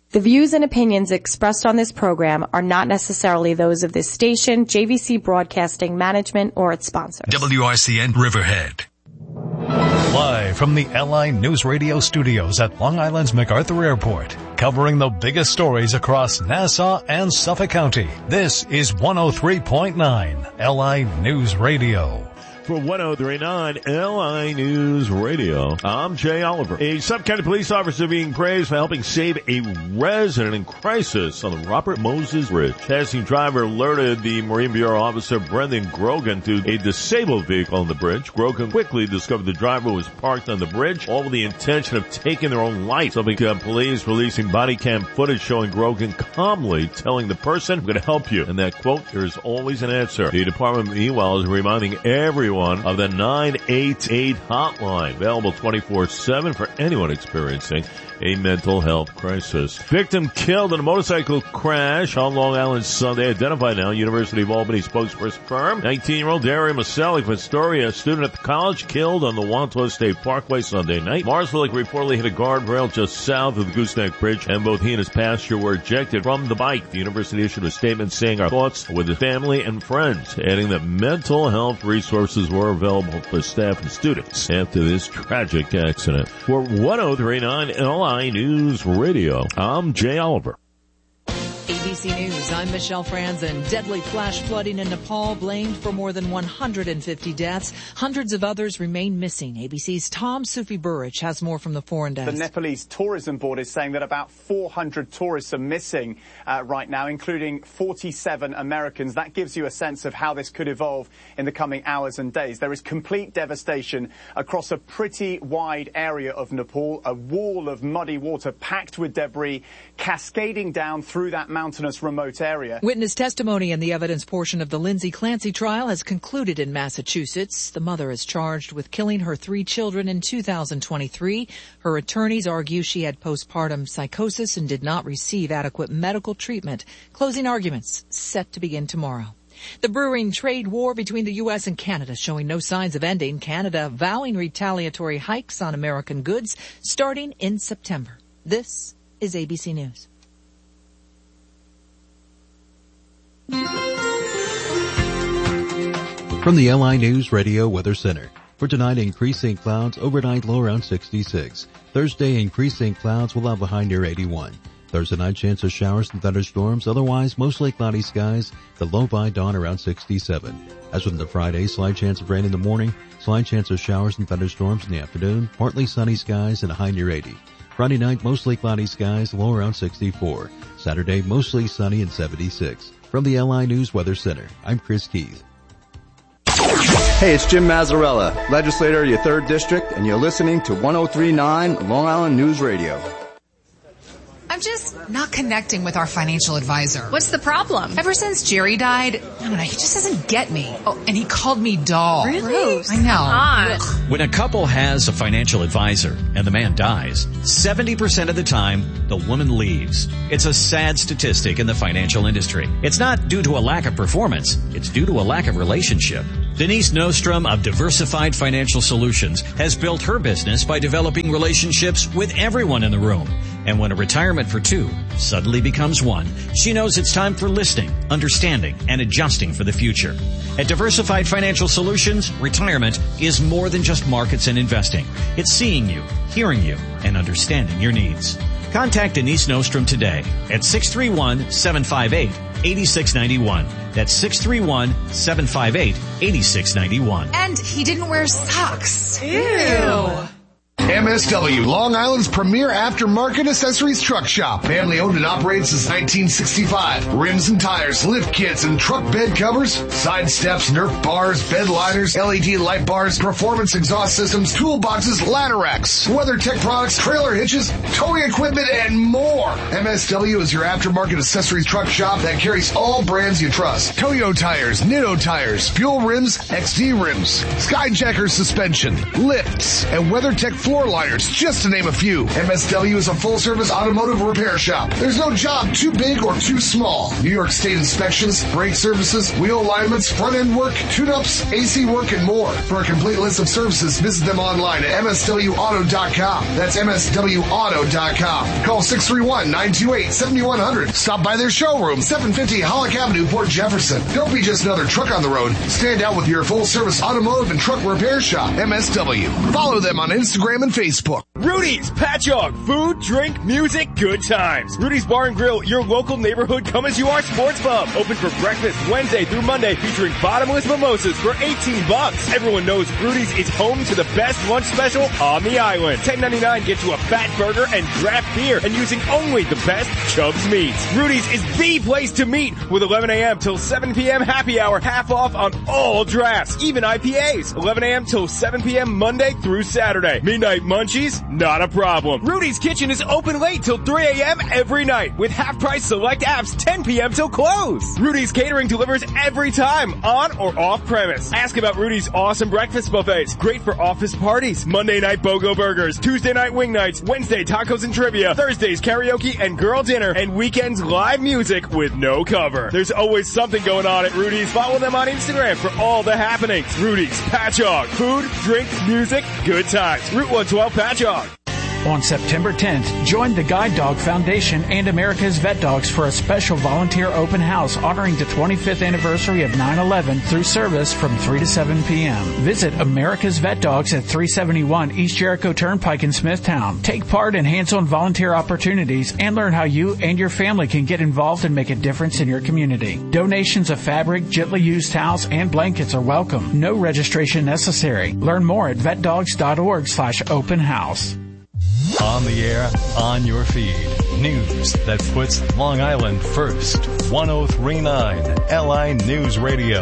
The views and opinions expressed on this program are not necessarily those of this station, JVC Broadcasting Management, or its sponsors. WRCN Riverhead. Live from the LI News Radio studios at Long Island's MacArthur Airport, covering the biggest stories across Nassau and Suffolk County. This is 103.9 LI News Radio. For 103.9 LI News Radio, I'm Jay Oliver. A Suffolk County police officer being praised for helping save a resident in crisis on the Robert Moses Bridge. Passing driver alerted the Marine Bureau officer Brendan Grogan to a disabled vehicle on the bridge. Grogan quickly discovered the driver was parked on the bridge, all with the intention of taking their own life. Suffolk police releasing body cam footage showing Grogan calmly telling the person, "I'm going to help you." And that quote, "There is always an answer." The department, meanwhile, is reminding everyone of the 988 hotline, available 24/7 for anyone experiencing a mental health crisis. Victim killed in a motorcycle crash on Long Island Sunday. Identified now, University of Albany spokesperson firm. 19-year-old Daria Maselli from Astoria, a student at the college, killed on the Wantua State Parkway Sunday night. Marsville reportedly hit a guardrail just south of the Gooseneck Bridge, and both he and his passenger were ejected from the bike. The university issued a statement saying, "Our thoughts are with his family and friends," adding that mental health resources were available for staff and students after this tragic accident. For 103.9 LI News Radio, I'm Jay Oliver. ABC News, I'm Michelle Franzen. Deadly flash flooding in Nepal blamed for more than 150 deaths. Hundreds of others remain missing. ABC's Tom Sufi Burrich has more from the foreign desk. The Nepalese Tourism Board is saying that about 400 tourists are missing right now, including 47 Americans. That gives you a sense of how this could evolve in the coming hours and days. There is complete devastation across a pretty wide area of Nepal, a wall of muddy water packed with debris cascading down through that mountainous remote area. Witness testimony in the evidence portion of the Lindsay Clancy trial has concluded in Massachusetts. The mother is charged with killing her 3 children in 2023. Her attorneys argue she had postpartum psychosis and did not receive adequate medical treatment. Closing arguments set to begin tomorrow. The brewing trade war between the U.S. and Canada showing no signs of ending. Canada vowing retaliatory hikes on American goods starting in September. This is ABC News. From the LI News Radio Weather Center. For tonight, increasing clouds, overnight low around 66. Thursday, increasing clouds will have a high near 81. Thursday night, chance of showers and thunderstorms, otherwise mostly cloudy skies, the low by dawn around 67. As with the Friday, slight chance of rain in the morning, slight chance of showers and thunderstorms in the afternoon, partly sunny skies and a high near 80. Friday night, mostly cloudy skies, low around 64. Saturday, mostly sunny and 76. From the LI News Weather Center, I'm Chris Keith. Hey, it's Jim Mazzarella, legislator of your 3rd District, and you're listening to 103.9 Long Island News Radio. I'm just not connecting with our financial advisor. What's the problem? Ever since Jerry died, I don't know, he just doesn't get me. Oh, and he called me doll. Really? I know. When a couple has a financial advisor and the man dies, 70% of the time, the woman leaves. It's a sad statistic in the financial industry. It's not due to a lack of performance. It's due to a lack of relationship. Denise Nostrom of Diversified Financial Solutions has built her business by developing relationships with everyone in the room. And when a retirement for 2 suddenly becomes 1, she knows it's time for listening, understanding, and adjusting for the future. At Diversified Financial Solutions, retirement is more than just markets and investing. It's seeing you, hearing you, and understanding your needs. Contact Denise Nostrom today at 631-758-8691. That's 631-758-8691. And he didn't wear socks. Ew. MSW, Long Island's premier aftermarket accessories truck shop. Family owned and operated since 1965. Rims and tires, lift kits and truck bed covers, side steps, Nerf bars, bed liners, LED light bars, performance exhaust systems, toolboxes, ladder racks, WeatherTech products, trailer hitches, towing equipment, and more. MSW is your aftermarket accessories truck shop that carries all brands you trust. Toyo tires, Nitto tires, fuel rims, XD rims, Skyjacker suspension, lifts, and WeatherTech floor floor liners, just to name a few. MSW is a full-service automotive repair shop. There's no job too big or too small. New York State inspections, brake services, wheel alignments, front-end work, tune-ups, AC work, and more. For a complete list of services, visit them online at MSWauto.com. That's MSWauto.com. Call 631-928-7100. Stop by their showroom, 750 Hollick Avenue, Port Jefferson. Don't be just another truck on the road. Stand out with your full-service automotive and truck repair shop, MSW. Follow them on Instagram and Facebook. Rudy's Patchogue. Food, drink, music, good times. Rudy's Bar and Grill, your local neighborhood come-as-you-are sports pub. Open for breakfast Wednesday through Monday, featuring bottomless mimosas for $18. Everyone knows Rudy's is home to the best lunch special on the island. $10.99 gets you a fat burger and draft beer, and using only the best Chubb's meats. Rudy's is the place to meet with 11 a.m. till 7 p.m. happy hour, half off on all drafts, even IPAs. 11 a.m. till 7 p.m. Monday through Saturday. Midnight munchies? Not a problem. Rudy's Kitchen is open late till 3 a.m. every night with half-price select apps 10 p.m. till close. Rudy's Catering delivers every time, on or off premise. Ask about Rudy's awesome breakfast buffets. Great for office parties. Monday night BOGO burgers. Tuesday night wing nights. Wednesday tacos and trivia. Thursdays karaoke and girl dinner. And weekends live music with no cover. There's always something going on at Rudy's. Follow them on Instagram for all the happenings. Rudy's Patchogue. Food, drink, music, good times. Route 112 Patchogue. On September 10th, join the Guide Dog Foundation and America's Vet Dogs for a special volunteer open house honoring the 25th anniversary of 9/11 through service from 3 to 7 p.m. Visit America's Vet Dogs at 371 East Jericho Turnpike in Smithtown. Take part in hands-on volunteer opportunities and learn how you and your family can get involved and make a difference in your community. Donations of fabric, gently used towels, and blankets are welcome. No registration necessary. Learn more at vetdogs.org/open house. On the air, on your feed. News that puts Long Island first. 103.9 LI News Radio.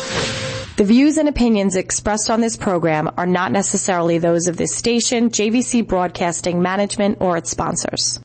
The views and opinions expressed on this program are not necessarily those of this station, JVC Broadcasting Management, or its sponsors.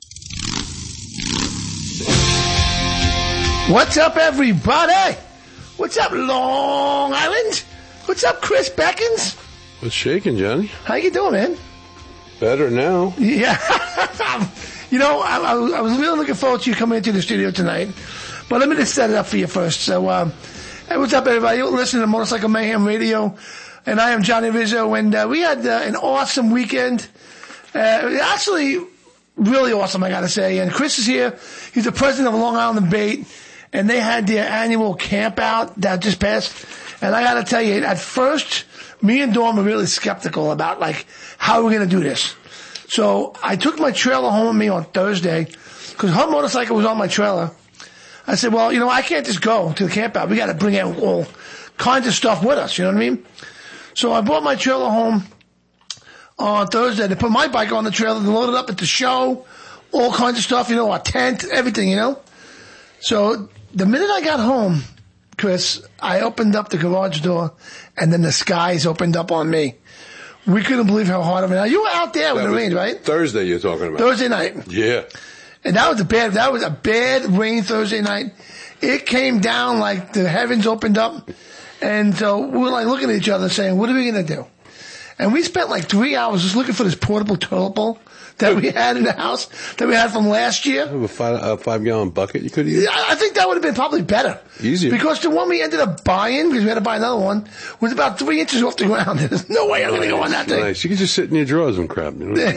What's up, everybody? What's up, Long Island? What's up, Chris Beckins? What's shaking, Johnny? How you doing, man? Better now. Yeah. You know, I was really looking forward to you coming into the studio tonight. But let me just set it up for you first. So, hey, what's up, everybody? You're listening to Motorcycle Mayhem Radio. And I am Johnny Rizzo. And we had an awesome weekend. Actually, really awesome, I got to say. And Chris is here. He's the president of Long Island Bait. And they had their annual camp out that just passed. And I got to tell you, at first, me and Dawn were really skeptical about, like, how we're going to do this. So I took my trailer home with me on Thursday because her motorcycle was on my trailer. I said, well, you know, I can't just go to the camp out. We got to bring in all kinds of stuff with us. You know what I mean? So I brought my trailer home on Thursday. They put my bike on the trailer and load it up at the show, all kinds of stuff, you know, our tent, everything, you know. So the minute I got home, Chris, I opened up the garage door and then the skies opened up on me. We couldn't believe how hard of it. Now, you were out there when it rained, right? Thursday you're talking about. Thursday night. Yeah. And that was a bad rain Thursday night. It came down like the heavens opened up. And so we were like looking at each other saying, what are we going to do? And we spent like 3 hours just looking for this portable toilet bowl that we had in the house, that we had from last year. A 5-gallon bucket you could use? I think that would have been probably better. Easier. Because the one we ended up buying, because we had to buy another one, was about 3 inches off the ground. There's no way I'm going to go on that thing. Nice. You could just sit in your drawers and crap. You know?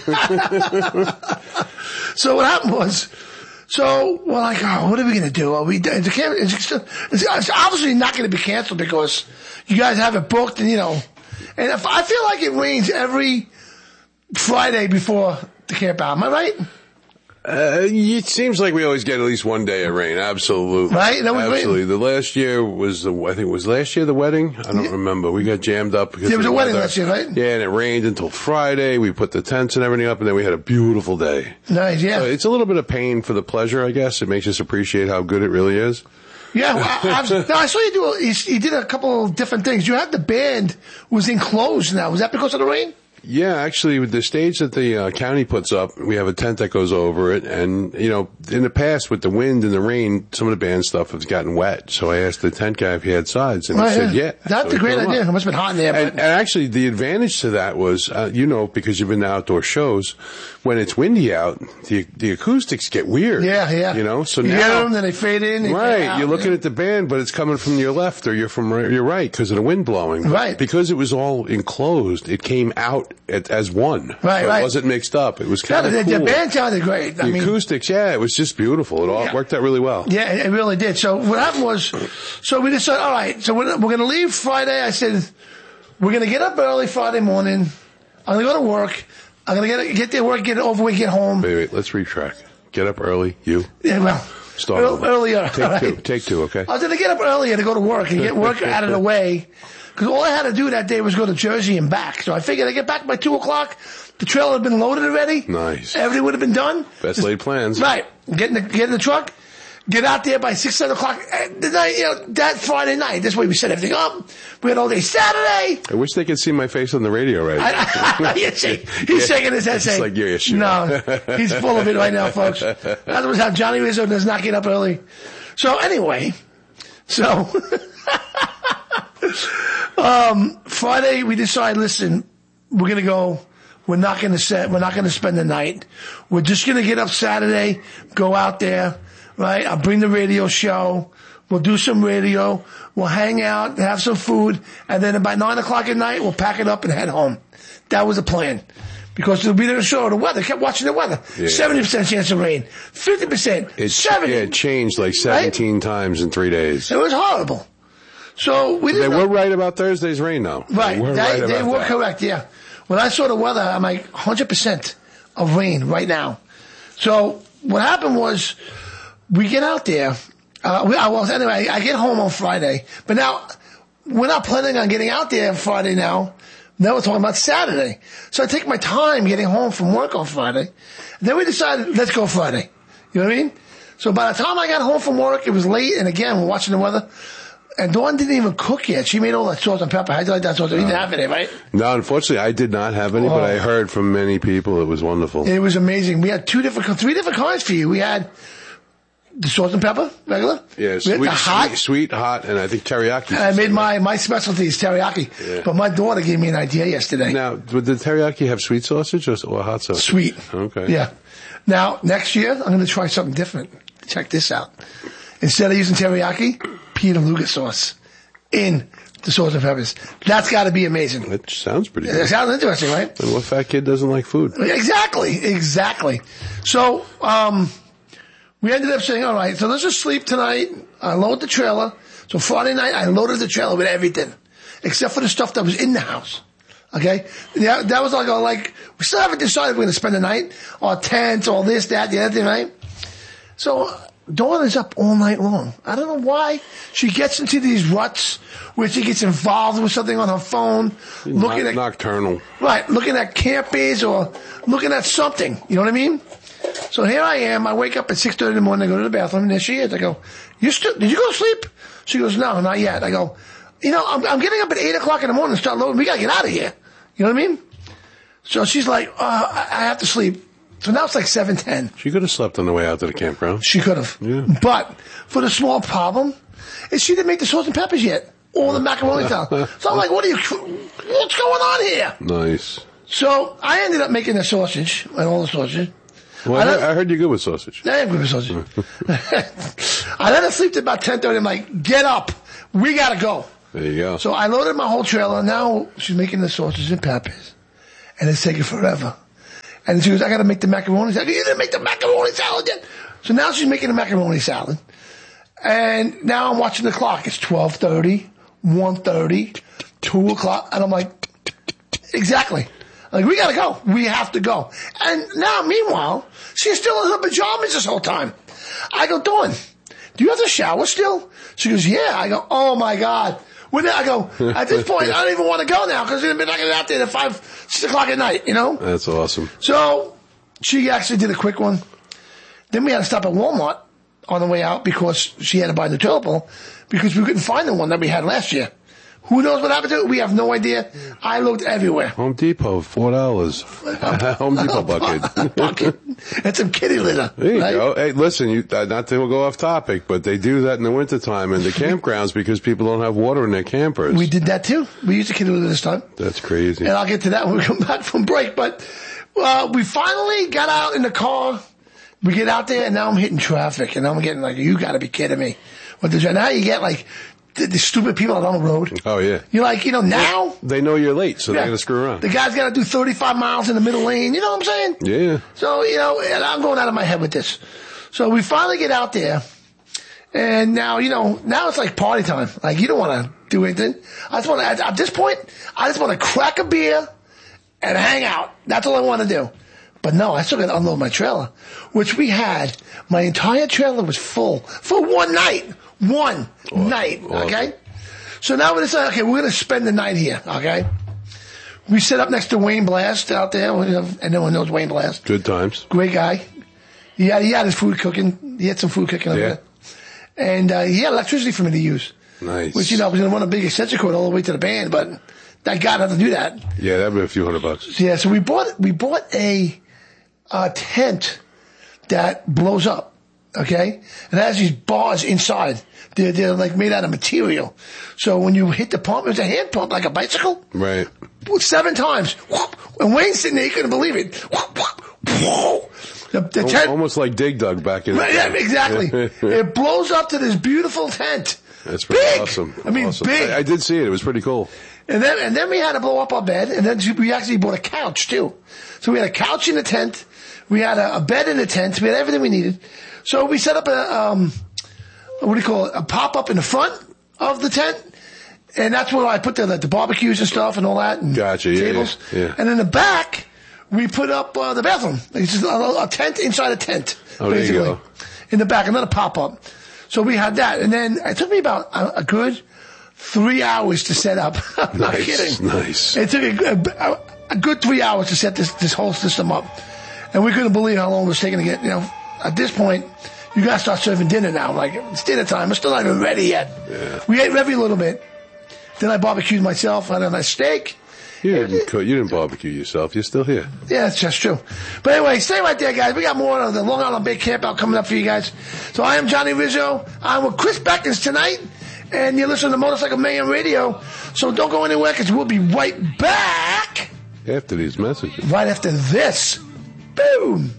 So what happened was, so we're like, oh, what are we going to do? It's obviously not going to be canceled because you guys have it booked and, you know, and if I feel like it rains every Friday before the camp out. Am I right? It seems like we always get at least one day of rain. Absolutely. Right? Absolutely. The last year was, I think it was last year the wedding? I don't remember. We got jammed up because there was a wedding last year, right? Yeah, and it rained until Friday. We put the tents and everything up and then we had a beautiful day. Nice, yeah. So it's a little bit of pain for the pleasure, I guess. It makes us appreciate how good it really is. Yeah, I saw you do. You did a couple of different things. You had the band was enclosed now. Was that because of the rain? Yeah, actually, with the stage that the county puts up, we have a tent that goes over it. And, you know, in the past, with the wind and the rain, some of the band stuff has gotten wet. So I asked the tent guy if he had sides, and he said, yeah. That's a great idea. It must have been hot in there. And actually, the advantage to that was, you know, because you've been to outdoor shows, when it's windy out, the acoustics get weird. Yeah. You know, so you now, get them, then they fade in. They right, fade out, you're looking at the band, but it's coming from your left or you're from your right because of the wind blowing. Right. Because it was all enclosed, it came out as one. Right, so right. It wasn't mixed up. It was kind of cool. The band sounded great. The acoustics, it was just beautiful. It all worked out really well. Yeah, it really did. So what happened was, so we decided, all right, so we're going to leave Friday. I said, we're going to get up early Friday morning. I'm going to go to work. I'm going to get there, work, get it over with, get home. Wait, let's retrack. Get up early, you. Yeah, well, earlier. Take two, okay? I was going to get up earlier to go to work and get work out of the way. Because all I had to do that day was go to Jersey and back. So I figured I'd get back by 2 o'clock. The trailer had been loaded already. Nice. Everything would have been done. Best laid plans. Right. Get in the truck. Get out there by 6, 7 o'clock the night, that Friday night. This way we set everything up. We had all day Saturday. I wish they could see my face on the radio right now. He's shaking his head saying, like, yeah, sure. No, he's full of it right now, folks. That was how Johnny Rizzo does not get up early. So anyway, Friday we decided, listen, we're going to go. We're not going to spend the night. We're just going to get up Saturday, go out there. Right, I'll bring the radio show. We'll do some radio. We'll hang out, have some food, and then by 9 o'clock at night, we'll pack it up and head home. That was the plan. Because it'll be there to show the weather. Kept watching the weather. 70% chance of rain. 50%. 70%. It changed like 17 times in 3 days. It was horrible. So we didn't. They were right about Thursday's rain, though. Right. They were that. correct. Yeah. When I saw the weather, I'm like 100% of rain right now. So what happened was, we get out there. Anyway, I get home on Friday. But now, we're not planning on getting out there Friday now. Now we're talking about Saturday. So I take my time getting home from work on Friday. And then we decided, let's go Friday. You know what I mean? So by the time I got home from work, it was late. And again, we're watching the weather. And Dawn didn't even cook yet. She made all that salt and pepper. How'd you like that salt? You didn't have any, right? No, unfortunately, I did not have any, but I heard from many people it was wonderful. It was amazing. We had three different kinds for you. We had the salt and pepper, regular. Yeah, sweet, hot, and I think teriyaki. And I made my specialty is teriyaki. Yeah. But my daughter gave me an idea yesterday. Now, would the teriyaki have sweet sausage or hot sausage? Sweet. Okay. Yeah. Now, next year, I'm going to try something different. Check this out. Instead of using teriyaki, Peter Luger sauce in the salt and peppers. That's got to be amazing. That sounds pretty good. It sounds interesting, right? And what fat kid doesn't like food? Exactly. So, we ended up saying, all right, so let's just sleep tonight. I load the trailer. So Friday night, I loaded the trailer with everything, except for the stuff that was in the house. Okay? Yeah, that was like, we still haven't decided we're going to spend the night, or tents, all this, that, the other thing, right? So, Dawn is up all night long. I don't know why. She gets into these ruts where she gets involved with something on her phone. Looking at nocturnal. Right, looking at campers or looking at something. You know what I mean? So here I am. I wake up at 6:30 in the morning. I go to the bathroom, and there she is. I go, did you go to sleep? She goes, no, not yet. I go, I'm getting up at 8 o'clock in the morning to start loading. We got to get out of here. You know what I mean? So she's like, I have to sleep. So now it's like 7:10. She could have slept on the way out to the campground. She could have. Yeah. But for the small problem is she didn't make the salt and peppers yet. Or the macaroni salad. So I'm like, what's going on here? Nice. So I ended up making the sausage and all the sausage. Well, I heard you're good with sausage. I am good with sausage. I let her sleep till about 10:30. I'm like, get up. We got to go. There you go. So I loaded my whole trailer. Now she's making the sausage and peppers. And it's taking forever. And she goes, I got to make the macaroni salad. You didn't make the macaroni salad yet. So now she's making the macaroni salad. And now I'm watching the clock. It's 12:30, 1:30, 2 o'clock. And I'm like, exactly. Like, we got to go. We have to go. And now, meanwhile, she's still in her pajamas this whole time. I go, Dawn, do you have to shower still? She goes, yeah. I go, oh, my God. I go, at this point, I don't even want to go now because we're not going to get out there at 5, 6 o'clock at night, you know? That's awesome. So she actually did a quick one. Then we had to stop at Walmart on the way out because she had to buy the toilet bowl because we couldn't find the one that we had last year. Who knows what happened to it? We have no idea. I looked everywhere. Home Depot, $4. Home Depot bucket. That's some kitty litter. There you right? go. Hey, listen, not to go off topic, but they do that in the wintertime in the campgrounds because people don't have water in their campers. We did that too. We used a kitty litter this time. That's crazy. And I'll get to that when we come back from break. But we finally got out in the car. We get out there, and now I'm hitting traffic. And I'm getting like, you got to be kidding me. Now you get like the stupid people out on the road. Oh, yeah. You're like, now. They know you're late, so they're going to screw around. The guy's got to do 35 miles in the middle lane. You know what I'm saying? Yeah. So, and I'm going out of my head with this. So we finally get out there. And now, now it's like party time. Like, you don't want to do anything. At this point, I just want to crack a beer and hang out. That's all I want to do. But no, I still got to unload my trailer, which we had. My entire trailer was full for one night. One night, okay? So now we decided, okay, we're going to spend the night here, okay? We set up next to Wayne Blast out there. Everyone knows Wayne Blast. Good times. Great guy. He had his food cooking. He had some food cooking over there. And he had electricity for me to use. Nice. Which, was going to run a big extension cord all the way to the band, but that guy doesn't do that. Yeah, that'd be a few $100. Yeah, so we bought a tent that blows up. Okay? And it has these bars inside. They're like made out of material. So when you hit the pump, it's a hand pump, like a bicycle. Right. 7 times. And Wayne's sitting there, he couldn't believe it. The tent. Almost like Dig Dug back in the day. Yeah, exactly. It blows up to this beautiful tent. That's pretty big. Awesome. I mean, awesome. big. I did see it. It was pretty cool. And then we had to blow up our bed, and then we actually bought a couch too. So we had a couch in the tent. We had a bed in the tent. We had everything we needed. So we set up a pop-up in the front of the tent. And that's where I put the barbecues and stuff and all that. And gotcha, tables. Yeah. And in the back, we put up the bathroom. It's just a tent inside a tent. Oh, basically. there you go. In the back, another pop-up. So we had that. And then it took me about a good 3 hours to set up. I'm not kidding. Nice. It took a good 3 hours to set this whole system up. And we couldn't believe how long it was taking to get, at this point, you gotta start serving dinner now. Like, it's dinner time. We're still not even ready yet. Yeah. We ate every little bit. Then I barbecued myself. I had a nice steak. You didn't barbecue yourself. You're still here. Yeah, that's just true. But anyway, stay right there, guys. We got more of the Long Island Bay Campout coming up for you guys. So I am Johnny Rizzo. I'm with Chris Beckins tonight. And you're listening to Motorcycle Mayhem Radio. So don't go anywhere because we'll be right back. After these messages. Right after this. Boom.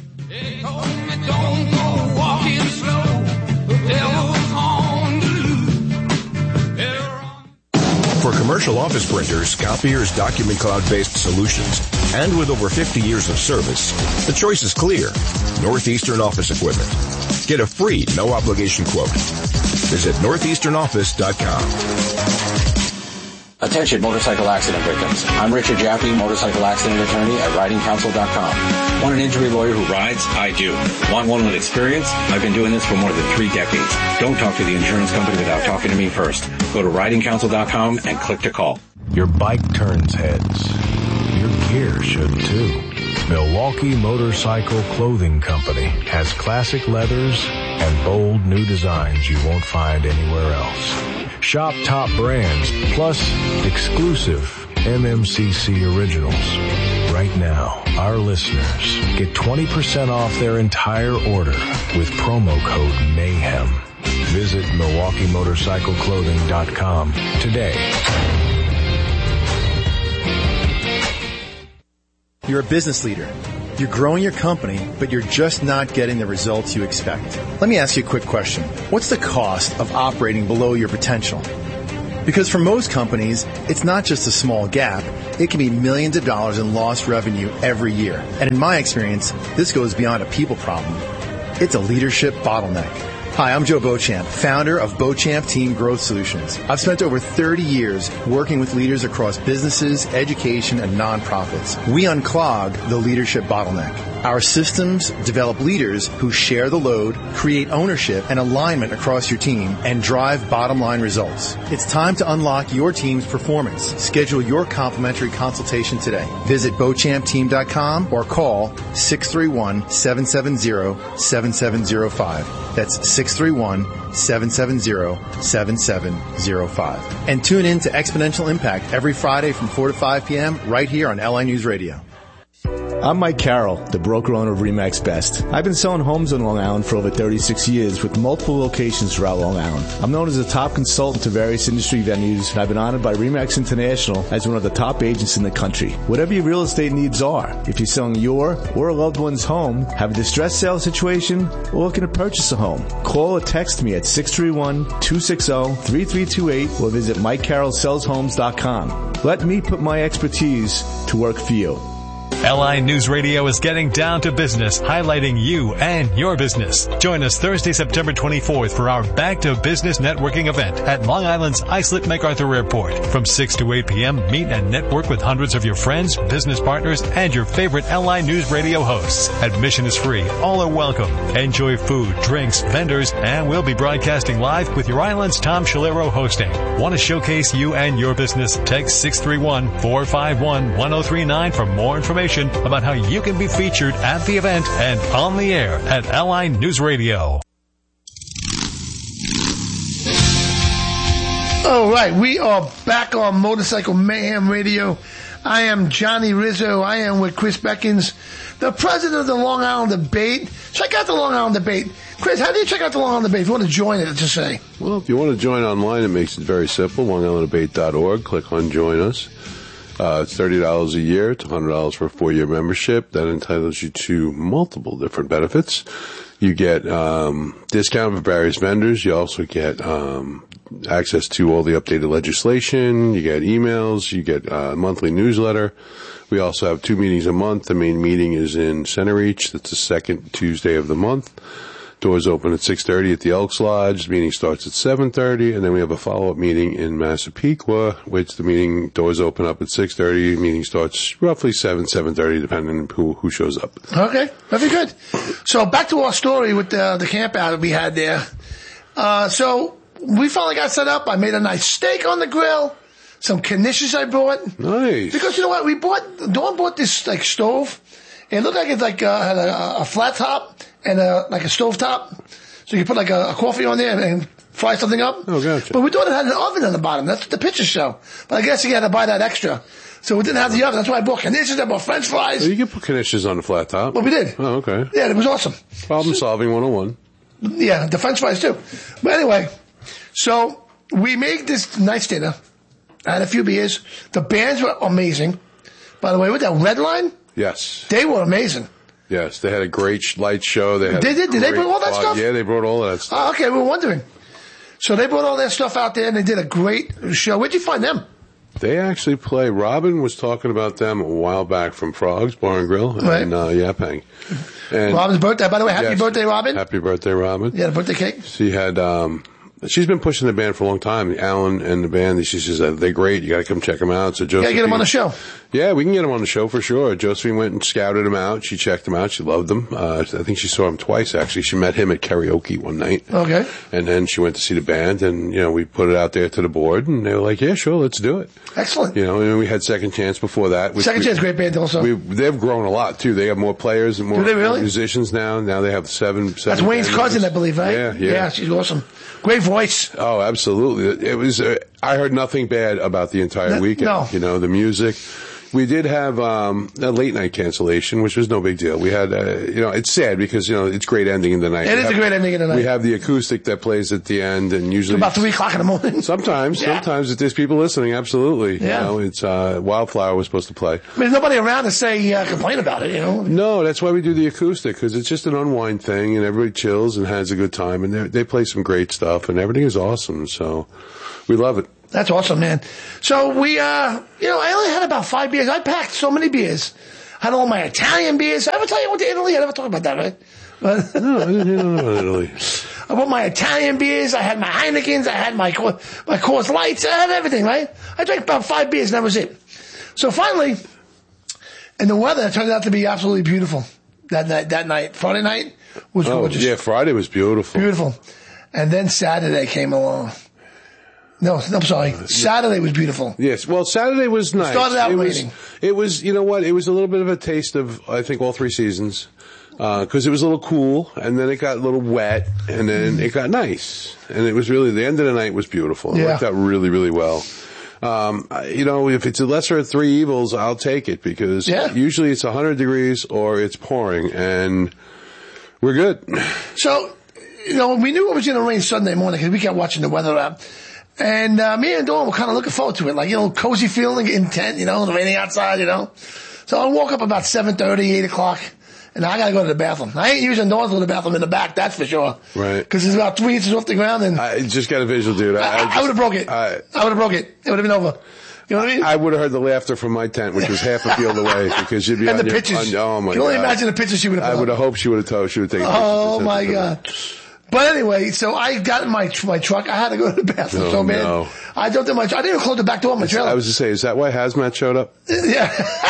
For commercial office printers, copiers, document cloud-based solutions, and with over 50 years of service, the choice is clear. Northeastern Office Equipment. Get a free, no-obligation quote. Visit northeasternnoffice.com. Attention motorcycle accident victims. I'm Richard Jaffe, motorcycle accident attorney at ridingcouncil.com. Want an injury lawyer who rides? I do. Want one with experience? I've been doing this for more than 3 decades. Don't talk to the insurance company without talking to me first. Go to ridingcouncil.com and click to call. Your bike turns heads. Your gear should too. Milwaukee Motorcycle Clothing Company has classic leathers and bold new designs you won't find anywhere else. Shop top brands plus exclusive MMCC originals. Right now, our listeners get 20% off their entire order with promo code MAYHEM. Visit MilwaukeeMotorcycleClothing.com today. You're a business leader. You're growing your company, but you're just not getting the results you expect. Let me ask you a quick question. What's the cost of operating below your potential? Because for most companies, it's not just a small gap. It can be millions of dollars in lost revenue every year. And in my experience, this goes beyond a people problem. It's a leadership bottleneck. Hi, I'm Joe Beauchamp, founder of Beauchamp Team Growth Solutions. I've spent over 30 years working with leaders across businesses, education, and nonprofits. We unclog the leadership bottleneck. Our systems develop leaders who share the load, create ownership and alignment across your team, and drive bottom-line results. It's time to unlock your team's performance. Schedule your complimentary consultation today. Visit BeauchampTeam.com or call 631-770-7705. That's 631-770-7705. 631-770-7705. And tune in to Exponential Impact every Friday from 4 to 5 p.m. right here on LI News Radio. I'm Mike Carroll, the broker owner of RE/MAX Best. I've been selling homes on Long Island for over 36 years with multiple locations throughout Long Island. I'm known as a top consultant to various industry venues, and I've been honored by RE/MAX International as one of the top agents in the country. Whatever your real estate needs are, if you're selling your or a loved one's home, have a distressed sale situation, or looking to purchase a home, call or text me at 631-260-3328 or visit MikeCarrollSellsHomes.com. Let me put my expertise to work for you. LI News Radio is getting down to business, highlighting you and your business. Join us Thursday, September 24th for our Back to Business networking event at Long Island's Islip MacArthur Airport. From 6 to 8 p.m., meet and network with hundreds of your friends, business partners, and your favorite LI News Radio hosts. Admission is free. All are welcome. Enjoy food, drinks, vendors, and we'll be broadcasting live with your island's Tom Shalero hosting. Want to showcase you and your business? Text 631-451-1039 for more information about how you can be featured at the event and on the air at LI News Radio. All right, we are back on Motorcycle Mayhem Radio. I am Johnny Rizzo. I am with Chris Beckins, the president of the Long Island Debate. Check out the Long Island Debate. Chris, how do you check out the Long Island Debate if you want to join it, to say? Well, if you want to join online, it makes it very simple. LongIslandDebate.org. Click on Join Us. It's $30 a year. It's $100 for a 4-year membership. That entitles you to multiple different benefits. You get discount for various vendors. You also get access to all the updated legislation. You get emails. You get a monthly newsletter. We also have 2 meetings a month. The main meeting is in Centereach. That's the second Tuesday of the month. Doors open at 6:30 at the Elks Lodge. The meeting starts at 7:30, and then we have a follow-up meeting in Massapequa, which the meeting doors open up at 6:30. Meeting starts roughly 7:30, depending on who shows up. Okay, very good. So back to our story with the camp out that we had there. So we finally got set up. I made a nice steak on the grill. Some knishes I brought. Nice. Because you know what? Dawn bought this like stove. It looked like it had a flat top and like a stove top. So you could put like a coffee on there and fry something up. Oh, gotcha. But we thought it had an oven on the bottom. That's what the pictures show. But I guess you had to buy that extra. So we didn't have the oven. That's why I bought knishes. I bought French fries. Well, you can put knishes on the flat top. Well, we did. Oh, okay. Yeah, it was awesome. Problem solving 101. Yeah, the French fries too. But anyway, so we made this nice dinner. I had a few beers. The bands were amazing. By the way, with that Red Line, yes, they were amazing. Yes, they had a great light show. Did they bring all that stuff? Yeah, they brought all that stuff. Oh, okay, we were wondering. So they brought all that stuff out there, and they did a great show. Where'd you find them? They actually play. Robin was talking about them a while back from Frogs Bar and Grill and Yapang. And Robin's birthday, by the way. Happy birthday, Robin. Happy birthday, Robin. Yeah, the birthday cake. She had, she's been pushing the band for a long time. Alan and the band, she says, they're great. You got to come check them out. So Josephine, you got to get them on the show. Yeah, we can get them on the show for sure. Josephine went and scouted them out. She checked them out. She loved them. I think she saw them twice, actually. She met him at karaoke one night. Okay. And then she went to see the band, and, we put it out there to the board, and they were like, yeah, sure, let's do it. Excellent. And we had Second Chance before that. Second Chance, great band also. They've grown a lot, too. They have more players and more musicians now. Now they have seven. That's Wayne's cousin, I believe, right? Yeah. Yeah, she's awesome. Great voice. Oh, absolutely. It was, I heard nothing bad about the entire weekend. No. The music. We did have a late night cancellation, which was no big deal. We had, it's sad because, it's great ending in the night. It is a great ending in the night. We have the acoustic that plays at the end, and usually about 3:00 in the morning. Sometimes if there's people listening, absolutely. Yeah. It's Wildflower was supposed to play. I mean, there's nobody around to say complain about it. No, that's why we do the acoustic, because it's just an unwind thing, and everybody chills and has a good time, and they play some great stuff, and everything is awesome. So we love it. That's awesome, man. So we, I only had about 5 beers. I packed so many beers. I had all my Italian beers. I ever tell you I went to Italy? I never talked about that, right? No, I didn't know about Italy. I bought my Italian beers. I had my Heinekens. I had my Coors Lights. I had everything, right? I drank about 5 beers, and that was it. So finally, and the weather turned out to be absolutely beautiful that night. Friday night was gorgeous. Yeah, Friday was beautiful. Beautiful. And then Saturday came along. No, I'm sorry. Saturday was beautiful. Yes. Well, Saturday was nice. Started out raining. It was, you know what? It was a little bit of a taste of, I think, all 3 seasons. 'cause it was a little cool, and then it got a little wet, and then it got nice. And it was really, the end of the night was beautiful. It worked out really, really well. If it's a lesser of three evils, I'll take it, because usually it's 100 degrees or it's pouring, and we're good. So, we knew it was going to rain Sunday morning because we kept watching the weather app. And me and Dawn were kind of looking forward to it, cozy feeling, intent, raining outside, So I woke up about 7:30, 8 o'clock, and I got to go to the bathroom. I ain't using Dawn's little bathroom in the back, that's for sure. Right. Because it's about 3 inches off the ground. And I just got a visual, dude. I would have broke it. I would have broke it. It would have been over. You know what I mean? I would have heard the laughter from my tent, which was half a field away, because you'd be and on the your, pictures. oh my God. You can only imagine the pictures she would have put I would have hoped she would have told. She would have taken pictures. Oh my God. But anyway, so I got in my truck. I had to go to the bathroom so bad. No. I jumped in my truck. I didn't even close the back door of my trailer. I was to say, is that why Hazmat showed up? Yeah.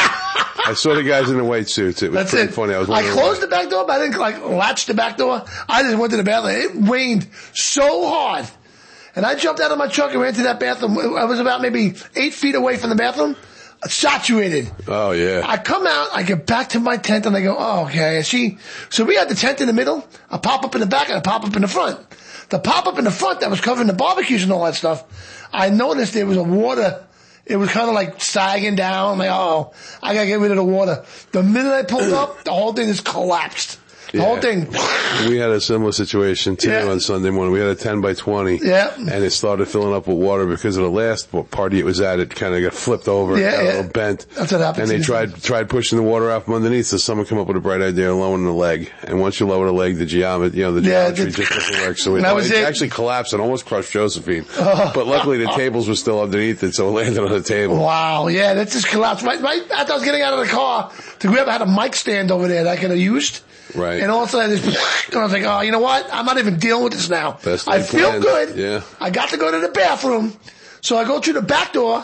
I saw the guys in the white suits. It was pretty funny. I closed the back door, but I didn't latch the back door. I just went to the bathroom. It rained so hard. And I jumped out of my truck and ran to that bathroom. I was about maybe 8 feet away from the bathroom. Saturated. Oh, yeah. I come out, I get back to my tent, and I go, oh, okay. So we had the tent in the middle, a pop-up in the back, and a pop-up in the front. The pop-up in the front that was covering the barbecues and all that stuff, I noticed there was a water. It was kind of sagging down. I'm like, oh, I got to get rid of the water. The minute I pulled up, the whole thing just collapsed. The whole thing. We had a similar situation too on Sunday morning. We had a 10 by 20. Yeah. And it started filling up with water because of the last party it was at. It kind of got flipped over. Yeah, got a little bent. That's what happened. And they tried pushing the water out from underneath. So someone came up with a bright idea of lowering the leg. And once you lower the leg, the geometry just doesn't work. So it actually collapsed and almost crushed Josephine. But luckily the tables were still underneath it, so it landed on the table. Wow. Yeah, that just collapsed. Right after I was getting out of the car to grab, I had a mic stand over there that I could have used. Right. And all of a sudden, I was like, oh, you know what? I'm not even dealing with this now. I feel good. Yeah. I got to go to the bathroom. So I go through the back door.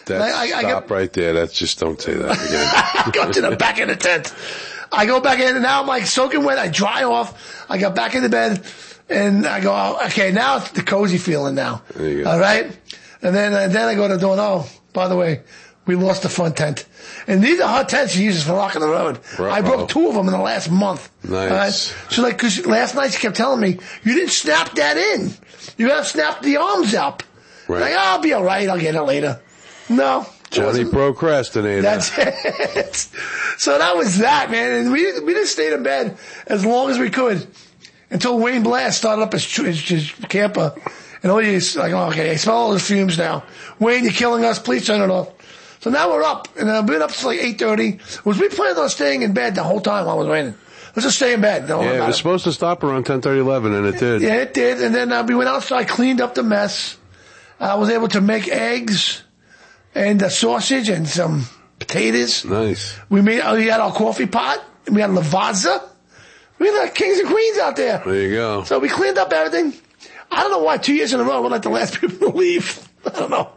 Stop right there. That's just, don't say that again. I go to the back of the tent. I go back in, and now I'm soaking wet. I dry off. I got back in the bed, and I go, oh, okay, now it's the cozy feeling now. There you go. All right? And then I go to the door, oh, by the way, we lost the front tent. And these are her tents she uses for locking the road. Bro. I broke 2 of them in the last month. Nice. Right? So cause last night she kept telling me, you didn't snap that in. You gotta snap the arms up. Right. I'll be alright, I'll get it later. No. Johnny procrastinator. That's it. So that was that, man. And we just stayed in bed as long as we could until Wayne Blast started up his camper. And all you like, oh, okay, I smell all the fumes now. Wayne, you're killing us. Please turn it off. So now we're up, and I've been up since 8:30. We planned on staying in bed the whole time while it was raining. Let's just stay in bed. It was supposed to stop around 10:30, 11, and it did. Yeah, it did. And then we went outside, cleaned up the mess. I was able to make eggs and sausage and some potatoes. Nice. We had our coffee pot. We had Lavazza. We had kings and queens out there. There you go. So we cleaned up everything. I don't know why 2 years in a row we're like the last people to leave. I don't know.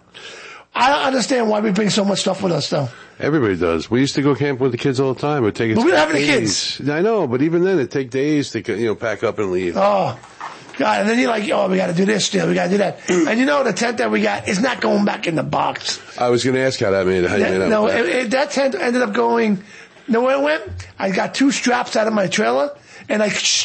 I don't understand why we bring so much stuff with us, though. Everybody does. We used to go camp with the kids all the time. But we don't have any kids. I know, but even then, it'd take days to pack up and leave. Oh, God. And then you're like, oh, we got to do this still. We got to do that. And the tent that we got is not going back in the box. I was going to ask how you made up. No, that tent ended up going, where it went? I got 2 straps out of my trailer. And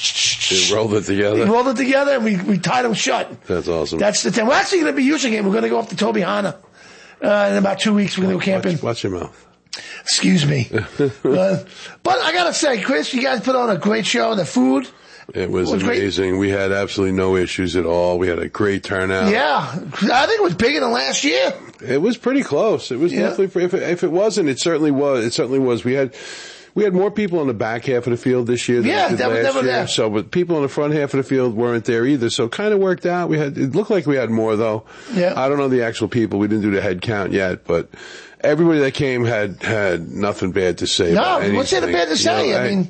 you rolled it together? We rolled it together, and we tied them shut. That's awesome. That's the tent. We're actually going to be using it. We're going to go up to Toby Hanna. In about 2 weeks, we're going to go camping. Watch your mouth. Excuse me. But I got to say, Chris, you guys put on a great show. The food. It was amazing. Great. We had absolutely no issues at all. We had a great turnout. Yeah. I think it was bigger than last year. It was pretty close. It was definitely, if it wasn't, it certainly was. It certainly was. We had more people on the back half of the field this year than we did last year. There. So, but people on the front half of the field weren't there either. So it kind of worked out. It looked like we had more though. Yeah. I don't know the actual people. We didn't do the head count yet, but everybody that came had nothing bad to say. No, what's there bad to say? I mean,